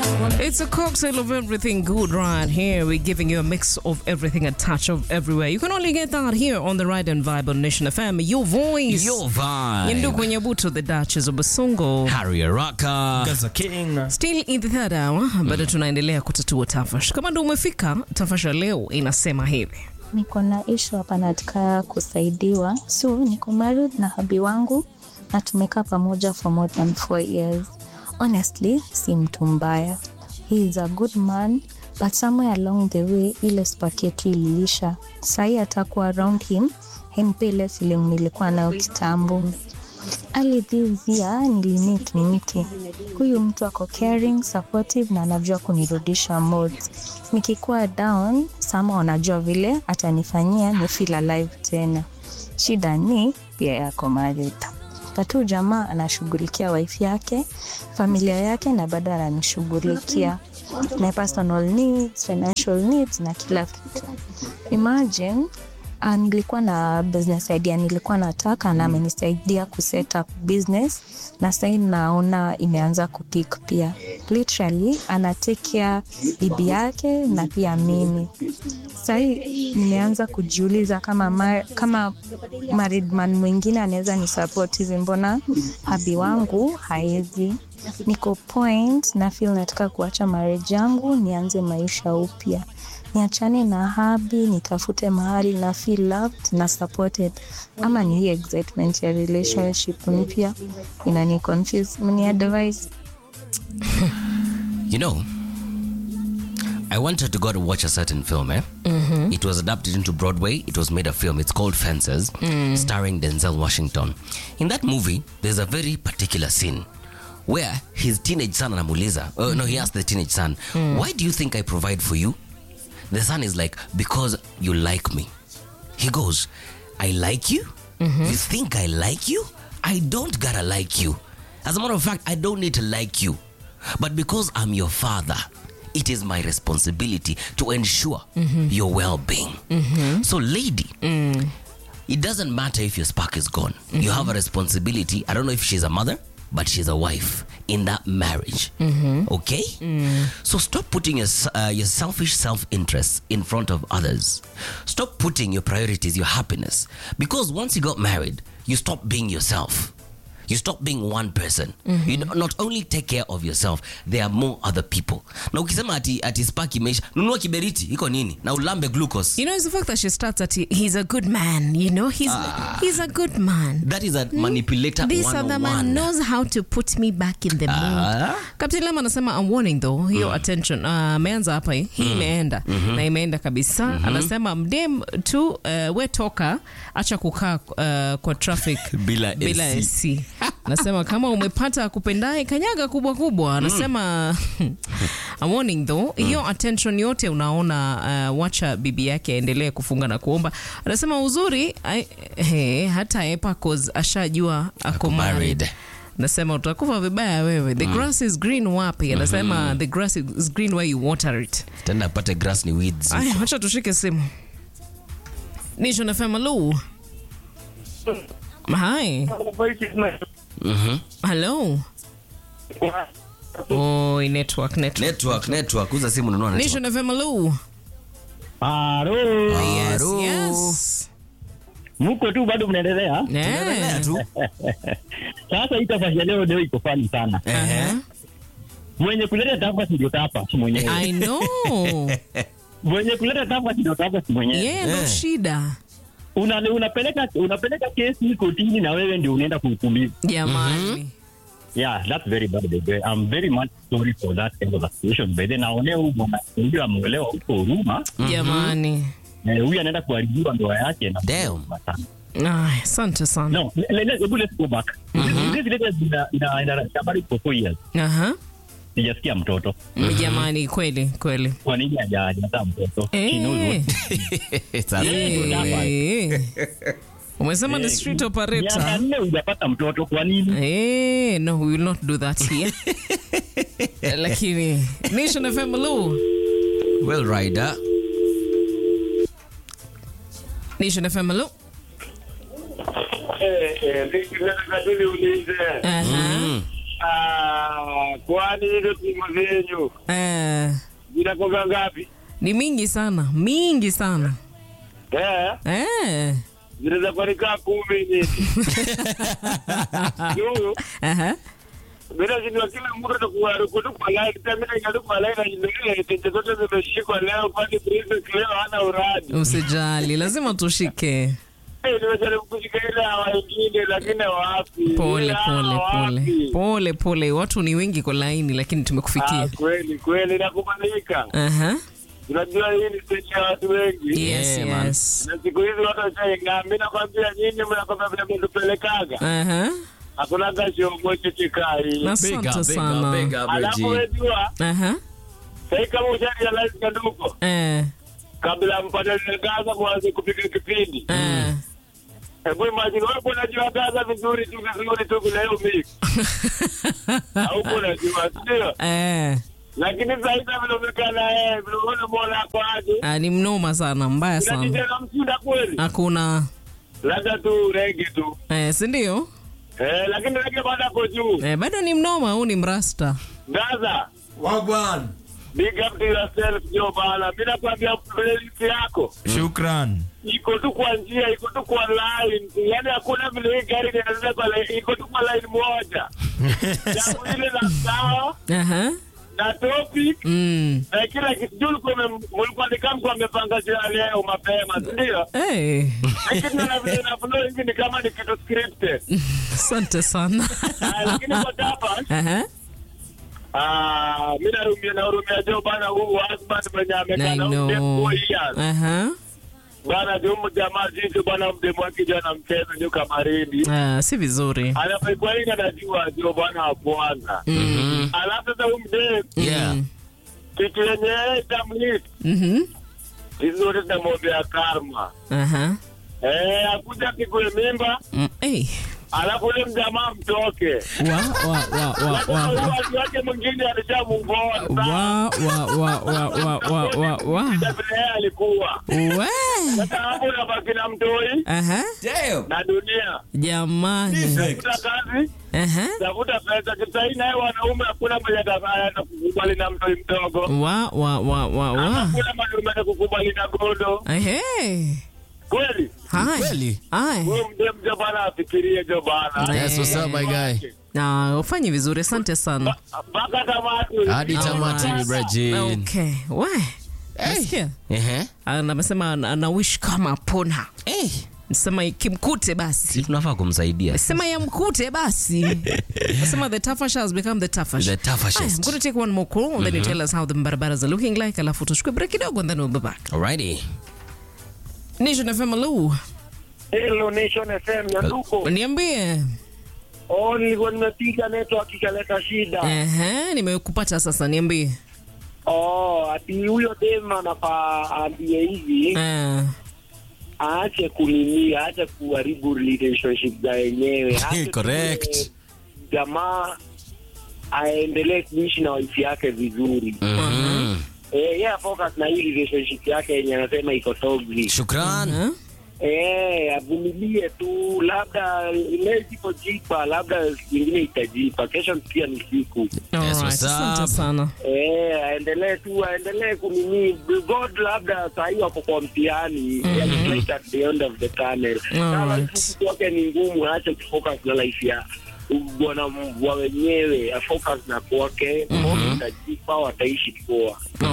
It's a cocktail of everything good right here. We're giving you a mix of everything, a touch of everywhere. You can only get that here on the Ride and Vibe on Nation FM. Your voice. Your vibe. Ndugu Nyabuto, the Duchess of Basongo. Harry Araka. Gaza King. Still in the third hour, bado tunaendelea kutatua tafash. Kama ndo umefika, tafasha leo inasema hivi. Niko na issue hapa nataka kusaidiwa. So, niko married na hubby wangu na tumekaa pamoja for more than 4 years. Honestly, si mtu mbaya. He is a good man, but somewhere along the way, ile spark yetu iliisha. Sahi atakuwa around him, hempe ile feeling nilikuwa nayo kitambo. Early this year, nilimiti. Huyu mtu ako caring, supportive na anajua kunirudisha mood. Nikikuwa down, sama anajua vile atanifanyia ni feel alive tena. Shida ni pia yako married. Tatu jamaa anashughulikia wife yake, familia yake na bado ananishughulikia my personal needs, financial needs na kila kitu. Imagine nilikuwa na business idea nilikuwa nataka na amenisaidia kuset up business na sasa naona imeanza kupick pia. Literally ana take care bibi yake na pia mimi. Sasa nimeanza kujiuliza kama married man mwingine anaweza ni support hivi, mbona hubby wangu haezi. Niko point na feel nataka kuacha marriage yangu nianze maisha upya. Niachane na hubby, nitafute mahali na feel loved na supported. Ama ni hii excitement ya relationship mpya inani confuse. Mni advice. You know, I wanted to go to watch a certain film, It was adapted into Broadway. It was made a film. It's called Fences, starring Denzel Washington. In that movie, there's a very particular scene where his teenage son anamuuliza, he asked the teenage son, why do you think I provide for you? The son is like, because you like me. He goes, I like you? You think I like you? I don't gotta like you. As a matter of fact, I don't need to like you. But because I'm your father, it is my responsibility to ensure your well-being. So lady, it doesn't matter if your spark is gone. You have a responsibility. I don't know if she's a mother, but she's a wife in that marriage. Okay? So stop putting your selfish self-interest in front of others. Stop putting your priorities, your happiness. Because once you got married, you stop being yourself. You stop being one person. You not only take care of yourself, there are more other people. Na ukisema ati spark imeisha, nunua kiberiti, iko nini? Na ulambe glucose. You know, it's the fact that she starts at he's a good man, you know? He's a good man. That is a manipulator 101. This other man knows how to put me back in the mood. Captain Lama anasema, I'm warning though, hiyo attention. Ameanza hapa hii imeenda. Na imeenda kabisa. Anasema, mdem tu we toka, acha kukaa kwa traffic bila AC. Anasema kama umepata kupendaye kanyaga kubwa. Anasema I'm warning though, hiyo attention yote unaona wacha bibi yake aendelee kufunga na kuomba. Anasema uzuri hata epa cause ashajua ako married. Anasema utakufa vibaya wewe. The grass is green wapi? Anasema the grass is green where you water it. Tena pate grass ni weeds. Acha tushike simu. Nation FM Lu. Hi. Hello. Oh, network. Uza simu nunua network. Nation FM Lu. Hello. Yes. Muko tu bado mnaendelea? Tunaendelea tu. Sasa itafanya leo iko fani sana. Mwenye kuleta tafa ndio tapa si mwenyewe. I know. Mwenye kuleta tafa ndio tapa si mwenyewe. Yeah, no shida. Unapeleka kesi kotini na wewe ndio unaenda kuhukumiwa. Jamani. Yeah, that's very bad. I'm very much sorry for that kind of situation. But then naonea huyu mwana ndio amuelewa huko huruma. Jamani. Huyu anaenda kuharibiwa ndoa yake na damn. Asante sana. No, let's go back. This lady ina habari for 4 years. Sijasikia mtoto. Jamani, kweli. Kwa nini hajazaa mtoto? Umesema the street operator. Ya nne hujapata mtoto kwa nini? No, we will not do that here. Lakini Nation FM Lu. Well, Rider. Nation FM Lu. Kwani hizo timu zenyu zinakoga ngapi? Ni mingi sana. Zinaweza kuwa ni kaa 10 nyeti. Yo. Bila jini wakila mura tukuwa line, tamina ingalukuwa line na jindogile, tenche zote zimeshikwa leo, kwani Brisbane leo hana uradi. Usijali, lazima tushike. Nimejaribu kushika ile wengine lakini wapi. Pole. Watu ni wengi kwa line lakini tumekufikia. Kweli nakubalika. Unajua hii ni stage ya watu wengi. Yes. Na siku hizi watu washainga, mimi nakwambia nyinyi mnakwambia vile mtupelekaga. Hakuna gasho moja chikai. Asante sana. Alafu wejua. Sasa kama ujarealize kanduko. Kabla mpate Gaza mwanze kupiga kipindi. Hebu imagine wewe unajua Gaza vizuri tu leo mimi. Au unajua ndio? Lakini zaidi vinaonekana vinaona mola kwa aje. Ni mnoma sana, mbaya sana. Unajua mshinda kweli? Hakuna. Labda tu rege tu. Si ndio? Lakini rege bado hapo juu. Bado ni mnoma, huu ni mrasta. Gaza. Wagwan. Big up to yourself, Joe bana. Mimi nakwambia playlist yako. Shukran. Iko tu kwa njia, iko tu kwa line. Yaani hakuna vile gari inaenda kwa line, iko tu kwa line moja. Jambo ile la sawa. Na topic. Na kila kitu mlikuwa ni kama mmepanga jana leo mapema, ndio? Lakini na vile na flow hivi ni kama ni kitu scripted. Asante sana. Lakini kwa hapa mimi narumia Joe bana, huu husband mwenye amekana mdemo years. Bana Joe jamaa jinsi bana mdemo wake jana mchezo ndio kamaridi. Si vizuri. Anapokuwa inga najua Joe bana bwana. Alafu sasa mdemo. Kitu yenye tamlit. Hizo zote tamwambia karma. Akuja pigwe mimba. Alafu ule mjamaa mtoke. Wake mwingine alishamungona. Alikuwa. Sasa hapo unabaki na mtoi. Na dunia. Jamani. Tafuta kazi. Tafuta pesa. Kisai naye wanaume hakuna mwenye atafanya na kukubali na mtoi mdogo. Hakuna mwanaume atakukubali na gondo. Kweli? Kweli? Wewe mje bana afikirie jo bana. Yes, what's up my guy? Ufanye vizuri, asante sana. Mpaka tamati. Hadi tamati ni Bridget. Okay. Nasikia? Anasema ana wish kama pona. Sema kimkute basi. Si tunafaa kumsaidia. Sema yamkute basi. Sema the tougher has become the toughest. The toughest. I'm going to take one more call and then you tell us how the barabaras are looking like. Alafu tuchukue break kidogo and then we'll be back. Alrighty. Nation FM, hello. Hello Nation FM, nyanduko. Niambie. Nilikuwa nimepiga network ikaleta shida. Nimekupata sasa, niambie. Ati huyo dema anafaa ambie hivi. Aache kulilia, aache kuharibu relationship za yenyewe. Correct. Jamaa aendelee kuishi na wife yake vizuri. Focus na hii relationship yake yenye anasema iko toxic. Shukran. Avumilie tu, labda leo iko jipa, labda nyingine itajipa. Kesho pia ni siku. Asante sana. Aendelee kunini. God labda saa hiyo hapo kwa mtihani. Like at the end of the tunnel. Kama kitu yake ni ngumu, aache kufocus na life ya bwana wa wenyewe, focus na kwake. Itajipa, wataishi poa.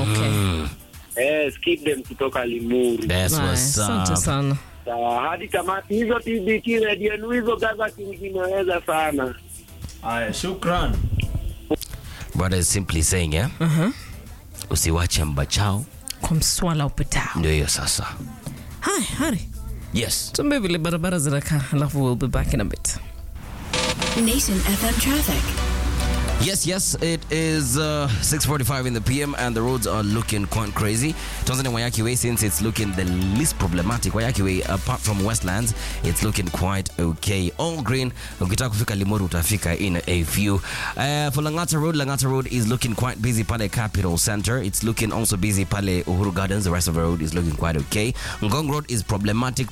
Skip them kutoka Limuru. That's what's up. Asante sana. Hadi tamati hizo TBT radio hizo Gaza kimeweza sana. Shukran. Brother is simply saying, usiwache mbachao kwa mswala upitao. Ndio hiyo sasa. Hi, Hari. Yes. Tumbe vile barabara zinakaa, alafu we'll be back in a bit. Nation FM traffic. Yes, it is 6:45 in the PM and the roads are looking quite crazy. Tanzania Wayaki Way, since it's looking the least problematic. Wayaki Way, apart from Westlands, it's looking quite okay. All green. Ukitaka kufika Limuru utafika in a few. For Langata Road is looking quite busy pale Capital Center. It's looking also busy pale Uhuru Gardens. The rest of the road is looking quite okay. Ngong Road is problematic.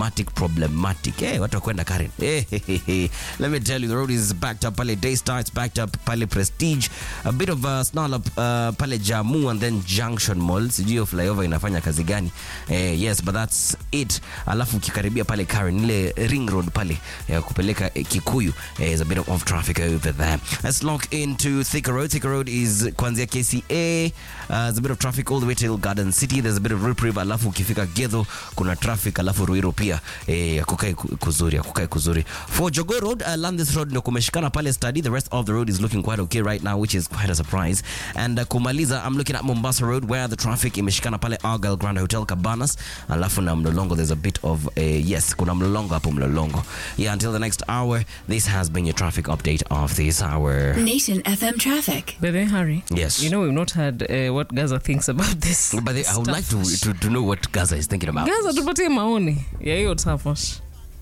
Hey, watu kwenda Karen. Hey. Let me tell you, the road is backed up pale Daystar, it's backed up pale Prestige, a bit of a snarl up pale Jamu and then Junction Mall. Sijui flyover inafanya kazi gani. Yes, but that's it. Alafu kikaribia pale Karen, ile ring road pale kupeleka Kikuyu, is a bit of off traffic over there. Let's look into Thika Road. Thika Road is kuanzia KCA. There's a bit of traffic all the way till Garden City. There's a bit of reprieve. Alafu ukifika Gedho kuna traffic. Alafu Ruiru pia kukai kuzuri. For Jogoo Road, Landis Road ndio kumeshikana pale Study. The rest of the road is looking quite okay right now, which is quite a surprise. And kumaliza, I'm looking at Mombasa Road where the traffic imeshikana pale Argyle Grand Hotel Cabanas. Alafu na Mlolongo, there's a bit of yes, kuna Mlolongo hapo Mlolongo. Yeah, until the next hour, this has been your traffic update of this hour. Nation FM traffic. Bebe Harry. Yes. You know, we've not heard what Gaza thinks about this. But I would like to know what Gaza is thinking about. Gaza tupatie maoni ya hiyo tafash.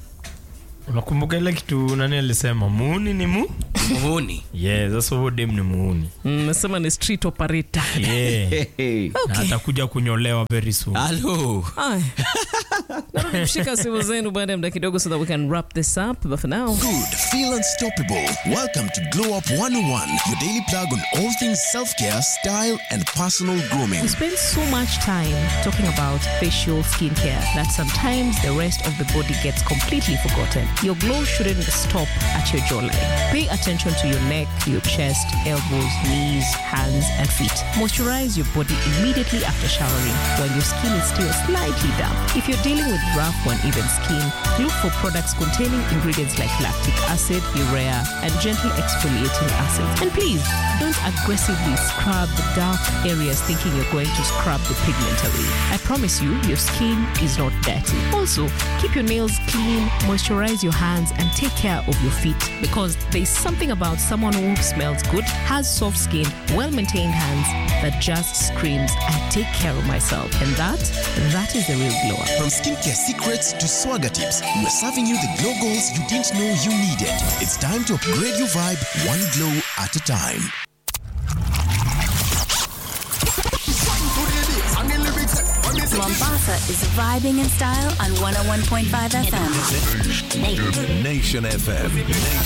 Unakumbuka ile kitu nani alisema muuni ni muuni? Yeah, that's what dem ni muuni. Nasema ni street operator. Yeah. Okay. Atakuja kunyolewa very soon. Hello. Narudi kushika simu zenu baada ya muda kidogo so that we can wrap this up. But for now, good, feel unstoppable. Welcome to Glow Up 101, your daily plug on all things self-care, style, and personal grooming. We spend so much time talking about facial skincare that sometimes the rest of the body gets completely forgotten. Your glow shouldn't stop at your jawline. Pay attention to your neck, your chest, elbows, knees, hands, and feet. Moisturize your body immediately after showering while your skin is still slightly damp. If you're dealing with rough or uneven skin, look for products containing ingredients like lactic acid, urea, and gentle exfoliating acids. And please, don't aggressively scrub the dark areas thinking you're going to scrub the pigment away. I promise you, your skin is not dirty. Also, keep your nails clean, moisturize your hands, and take care of your feet, because there's something about someone who smells good, has soft skin, well-maintained hands that just screams, I take care of myself. And that is the real glow up. From skincare secrets to swagger tips, we're serving you the glow goals you didn't know you needed. It's time to upgrade your vibe one glow at a time. Mombasa is vibing in style on 101.5 FM. Nation FM.